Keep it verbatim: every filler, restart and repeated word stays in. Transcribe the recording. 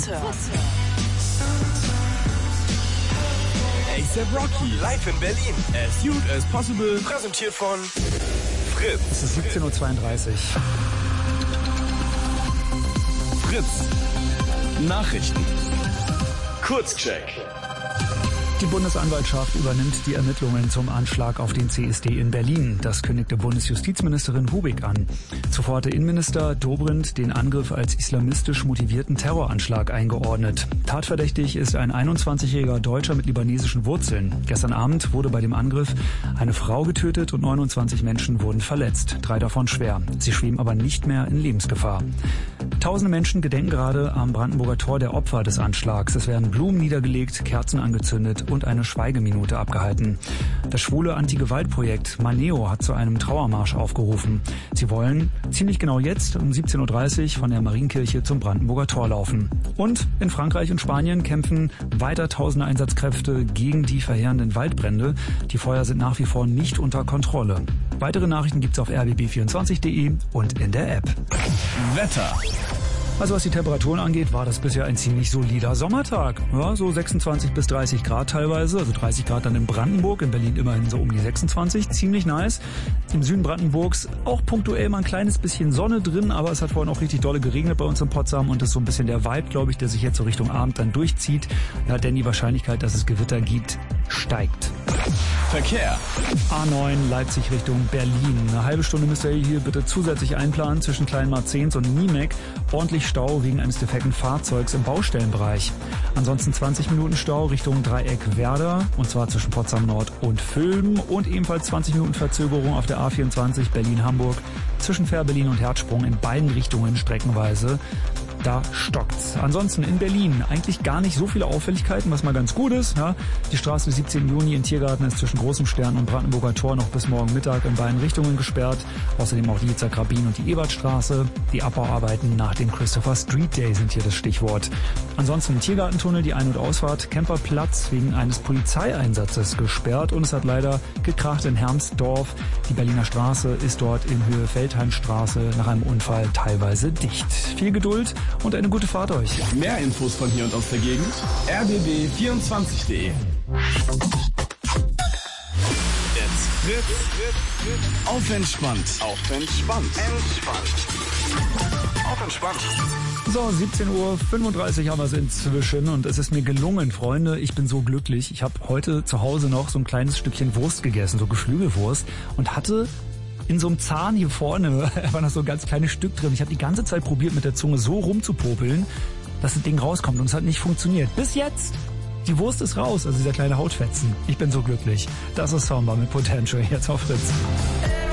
A$AP Rocky live in Berlin. As Youth as Possible. Präsentiert von Fritz. Es ist siebzehn Uhr zweiunddreißig. Fritz. Nachrichten. Kurzcheck. Die Bundesanwaltschaft übernimmt die Ermittlungen zum Anschlag auf den C S D in Berlin. Das kündigte Bundesjustizministerin Hubig an. Zuvor hatte Innenminister Dobrindt den Angriff als islamistisch motivierten Terroranschlag eingeordnet. Tatverdächtig ist ein einundzwanzigjähriger Deutscher mit libanesischen Wurzeln. Gestern Abend wurde bei dem Angriff eine Frau getötet und neunundzwanzig Menschen wurden verletzt. Drei davon schwer. Sie schweben aber nicht mehr in Lebensgefahr. Tausende Menschen gedenken gerade am Brandenburger Tor der Opfer des Anschlags. Es werden Blumen niedergelegt, Kerzen angezündet und eine Schweigeminute abgehalten. Das schwule Anti-Gewalt-Projekt Maneo hat zu einem Trauermarsch aufgerufen. Sie wollen ziemlich genau jetzt um siebzehn Uhr dreißig von der Marienkirche zum Brandenburger Tor laufen. Und in Frankreich und Spanien kämpfen weiter tausende Einsatzkräfte gegen die verheerenden Waldbrände. Die Feuer sind nach wie vor nicht unter Kontrolle. Weitere Nachrichten gibt's auf r b b vierundzwanzig punkt de und in der App. Wetter. Also was die Temperaturen angeht, war das bisher ein ziemlich solider Sommertag. Ja, so sechsundzwanzig bis dreißig Grad teilweise, also dreißig Grad dann in Brandenburg, in Berlin immerhin so um die sechsundzwanzig, ziemlich nice. Im Süden Brandenburgs auch punktuell mal ein kleines bisschen Sonne drin, aber es hat vorhin auch richtig dolle geregnet bei uns in Potsdam und das ist so ein bisschen der Vibe, glaube ich, der sich jetzt so Richtung Abend dann durchzieht. Ja, denn die Wahrscheinlichkeit, dass es Gewitter gibt, steigt. Verkehr. A neun Leipzig Richtung Berlin. Eine halbe Stunde müsst ihr hier bitte zusätzlich einplanen zwischen Kleinmarzens und Niemek. Ordentlich Stau wegen eines defekten Fahrzeugs im Baustellenbereich. Ansonsten zwanzig Minuten Stau Richtung Dreieck Werder und zwar zwischen Potsdam Nord und Vülm und ebenfalls zwanzig Minuten Verzögerung auf der A vierundzwanzig Berlin-Hamburg zwischen Fährberlin und Herzsprung in beiden Richtungen streckenweise. Da stockt's. Ansonsten in Berlin eigentlich gar nicht so viele Auffälligkeiten, was mal ganz gut ist. Ja, die Straße des siebzehnten Juni in Tiergarten ist zwischen Großem Stern und Brandenburger Tor noch bis morgen Mittag in beiden Richtungen gesperrt. Außerdem auch die Yitzhak Rabin und die Ebertstraße. Die Abbauarbeiten nach dem Christopher Street Day sind hier das Stichwort. Ansonsten im Tiergartentunnel die Ein- und Ausfahrt Kemperplatz wegen eines Polizeieinsatzes gesperrt und es hat leider gekracht in Hermsdorf. Die Berliner Straße ist dort in Höhe Feldheimstraße nach einem Unfall teilweise dicht. Viel Geduld und eine gute Fahrt euch. Mehr Infos von hier und aus der Gegend. r b b vierundzwanzig punkt de. It's Fritz. Auf entspannt. Auf entspannt. Entspannt. Auf entspannt. So, siebzehn Uhr fünfunddreißig haben wir es inzwischen und es ist mir gelungen, Freunde. Ich bin so glücklich. Ich habe heute zu Hause noch so ein kleines Stückchen Wurst gegessen, so Geflügelwurst und hatte in so einem Zahn hier vorne war noch so ein ganz kleines Stück drin. Ich habe die ganze Zeit probiert, mit der Zunge so rumzupopeln, dass das Ding rauskommt und es hat nicht funktioniert. Bis jetzt! Die Wurst ist raus, also dieser kleine Hautfetzen. Ich bin so glücklich. Das ist Samba mit Potential jetzt auf Fritz.